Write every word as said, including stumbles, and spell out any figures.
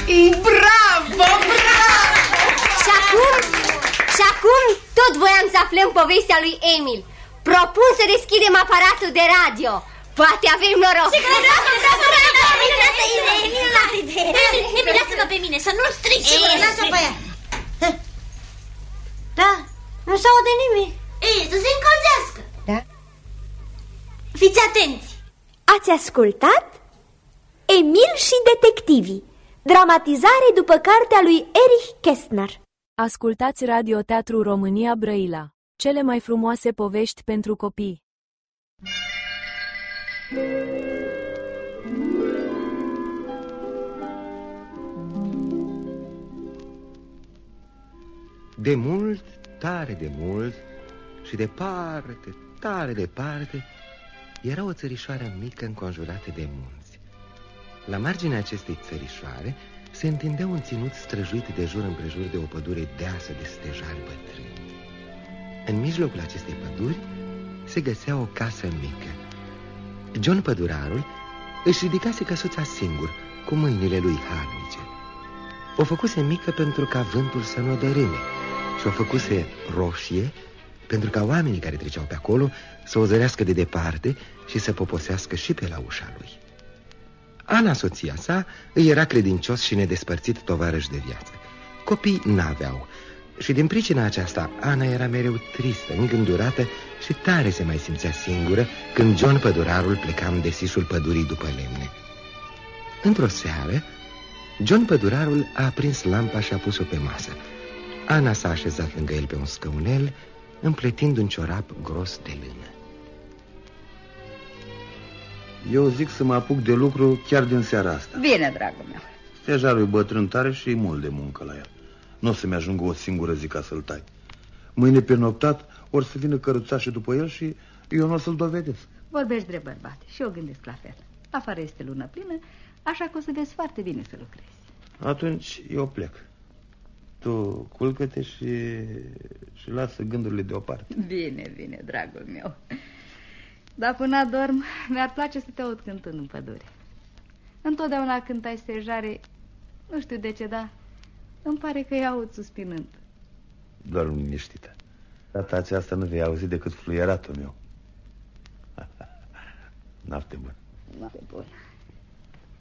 Bravo, bravo! Și acum, și acum tot voiam să aflăm povestea lui Emil. Propun să deschidem aparatul de radio. Poate avem noroc. Emil, lasă-mă pe mine, să nu-l strici. Ei, lasă pe ea. Da, nu s-aude nimic. Ei, să se încălzească. Da? Fiți atenți. Ați ascultat Emil și detectivii, dramatizare după cartea lui Erich Kästner. Ascultați Radioteatru România Brăila, cele mai frumoase povești pentru copii. De mult, tare de mult și departe, tare departe, era o țărișoară mică înconjurată de munți. La marginea acestei țărișoare se întindea un ținut străjuit de jur împrejur de o pădure deasă de stejari bătrâni. În mijlocul acestei păduri se găsea o casă mică. John Pădurarul își ridicase căsuța singur, cu mâinile lui harnice. O făcuse mică pentru ca vântul să nu o dărâme și o făcuse roșie pentru ca oamenii care treceau pe acolo să o zărească de departe și să poposească și pe la ușa lui. Ana, soția sa, îi era credincios și nedespărțit tovarăș de viață. Copii n-aveau și din pricina aceasta Ana era mereu tristă, îngândurată și tare se mai simțea singură când John Pădurarul pleca în desișul pădurii după lemne. Într-o seară, John Pădurarul a aprins lampa și a pus-o pe masă. Ana s-a așezat lângă el pe un scăunel, împletind un ciorap gros de lână. Eu zic să mă apuc de lucru chiar din seara asta. Bine, dragul meu. Stejarul e bătrân tare și e mult de muncă la el. Nu o să-mi ajungă o singură zi ca să-l tai. Mâine pe noptat or să vină căruțașii după el și eu nu o să-l dovedesc. Vorbești drept, bărbat, și eu gândesc la fel. Afară este lună plină, așa că o să vezi foarte bine să lucrezi. Atunci eu plec. Tu culcă-te și, și lasă gândurile deoparte. Bine, bine, dragul meu. Dar până adorm, mi-ar place să te aud cântând în pădure. Întotdeauna când ai stejare, nu știu de ce, dar îmi pare că îi aud suspinând. Doar liniștită. Data aceasta nu vei auzi decât fluieratul meu. Noapte bună. Noapte bună.